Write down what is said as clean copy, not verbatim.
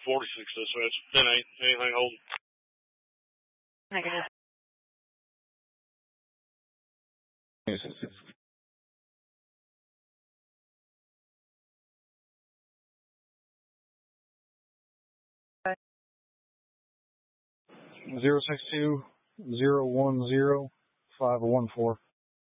46 dispatch. 10-8. Anything holding? Negative. Okay. 062-010-514.